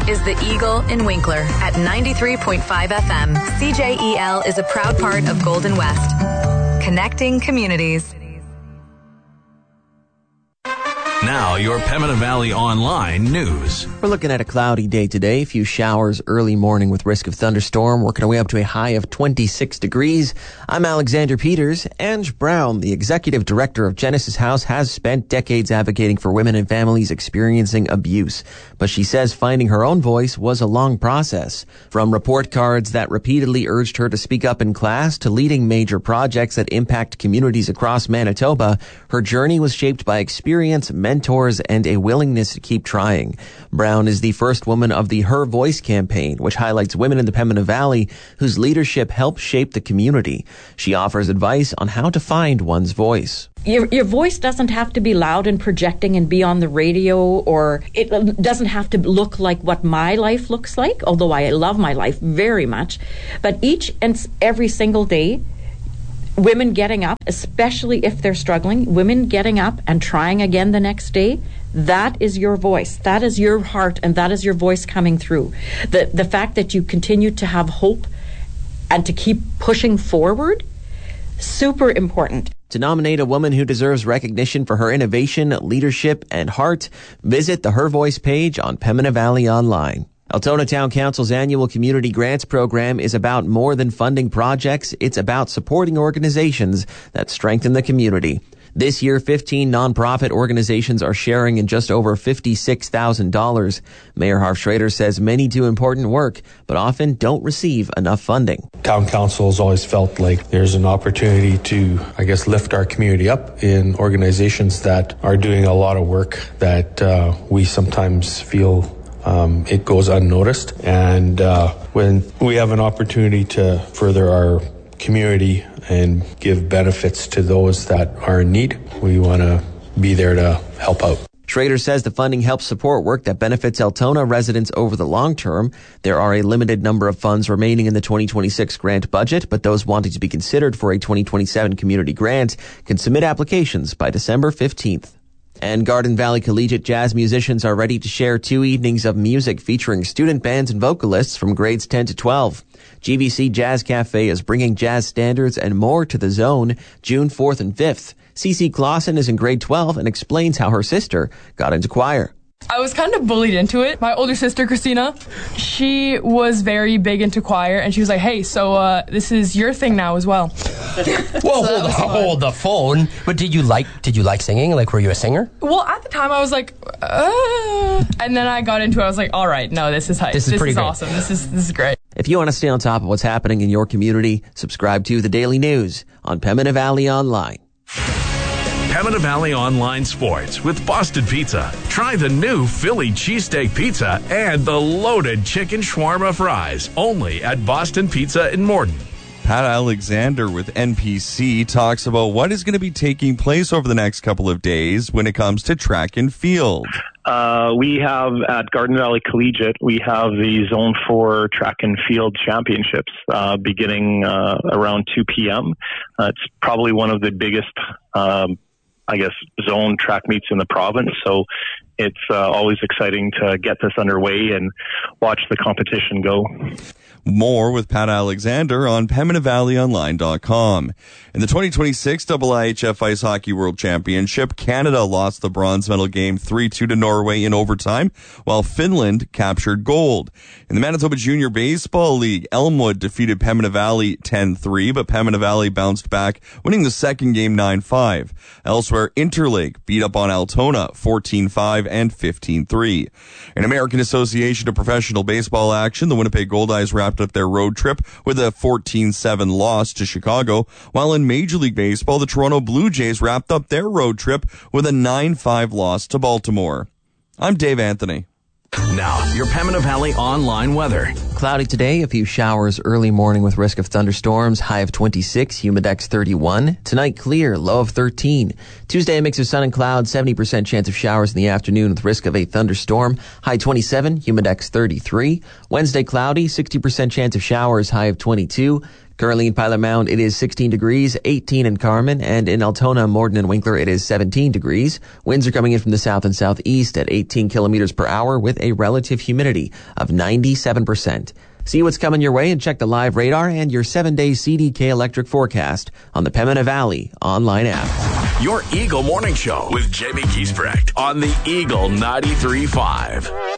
is the Eagle in Winkler at 93.5 FM. CJEL is a proud part of Golden West. Connecting communities. Now, your Pembina Valley Online news. We're looking at a cloudy day today. A few showers early morning with risk of thunderstorm, working our way up to a high of 26 degrees. I'm Alexander Peters. Ange Brown, the executive director of Genesis House, has spent decades advocating for women and families experiencing abuse. But she says finding her own voice was a long process. From report cards that repeatedly urged her to speak up in class to leading major projects that impact communities across Manitoba, her journey was shaped by experience, mentors, and a willingness to keep trying. Brown is the first woman of the Her Voice campaign, which highlights women in the Pembina Valley whose leadership helped shape the community. She offers advice on how to find one's voice. Your voice doesn't have to be loud and projecting and be on the radio, or it doesn't have to look like what my life looks like, although I love my life very much. But each and every single day, women getting up, especially if they're struggling, women getting up and trying again the next day, that is your voice. That is your heart, and that is your voice coming through. The fact that you continue to have hope and to keep pushing forward, super important. To nominate a woman who deserves recognition for her innovation, leadership, and heart, visit the Her Voice page on Pembina Valley Online. Altona Town Council's annual community grants program is about more than funding projects. It's about supporting organizations that strengthen the community. This year, 15 nonprofit organizations are sharing in just over $56,000. Mayor Harv Schrader says many do important work, but often don't receive enough funding. Town Council has always felt like there's an opportunity to, lift our community up in organizations that are doing a lot of work that we sometimes feel it goes unnoticed. And when we have an opportunity to further our community and give benefits to those that are in need, we want to be there to help out. Schrader says the funding helps support work that benefits Altona residents over the long term. There are a limited number of funds remaining in the 2026 grant budget, but those wanting to be considered for a 2027 community grant can submit applications by December 15th. And Garden Valley Collegiate jazz musicians are ready to share 2 evenings of music featuring student bands and vocalists from grades 10 to 12. GVC Jazz Cafe is bringing jazz standards and more to the zone June 4th and 5th. Cece Clausen is in grade 12 and explains how her sister got into choir. I was kind of bullied into it. My older sister, Christina, she was very big into choir, and she was like, hey, so this is your thing now as well. Well, so hold the phone. But did you like singing? Like, were you a singer? Well, at the time, I was like, and then I got into it. I was like, all right, no, this is hype. This is pretty awesome. This is great. If you want to stay on top of what's happening in your community, subscribe to The Daily News on Pembina Valley Online. Pembina Valley Online Sports with Boston Pizza. Try the new Philly cheesesteak pizza and the loaded chicken shawarma fries. Only at Boston Pizza in Morden. Pat Alexander with NPC talks about what is going to be taking place over the next couple of days when it comes to track and field. We have at Garden Valley Collegiate, we have the Zone 4 Track and Field Championships beginning around 2 p.m. It's probably one of the biggest zone track meets in the province. So it's always exciting to get this underway and watch the competition go. More with Pat Alexander on PembinaValleyOnline.com. In the 2026 IIHF Ice Hockey World Championship, Canada lost the bronze medal game 3-2 to Norway in overtime, while Finland captured gold. In the Manitoba Junior Baseball League, Elmwood defeated Pembina Valley 10-3, but Pembina Valley bounced back, winning the second game 9-5. Elsewhere, Interlake beat up on Altona 14-5 and 15-3. In American Association of Professional Baseball action, the Winnipeg Goldeyes wrapped up their road trip with a 14-7 loss to Chicago, while in Major League Baseball, the Toronto Blue Jays wrapped up their road trip with a 9-5 loss to Baltimore. I'm Dave Anthony. Now, your Pembina Valley Online weather. Cloudy today, a few showers early morning with risk of thunderstorms, high of 26, humidex 31. Tonight, clear, low of 13. Tuesday, a mix of sun and clouds, 70% chance of showers in the afternoon with risk of a thunderstorm, high 27, humidex 33. Wednesday, cloudy, 60% chance of showers, high of 22. Currently in Pilot Mound, it is 16 degrees, 18 in Carmen, and in Altona, Morden, and Winkler, it is 17 degrees. Winds are coming in from the south and southeast at 18 kilometers per hour with a relative humidity of 97%. See what's coming your way and check the live radar and your 7-day CDK electric forecast on the Pembina Valley online app. Your Eagle Morning Show with Jamie Giesbrecht on the Eagle 93.5.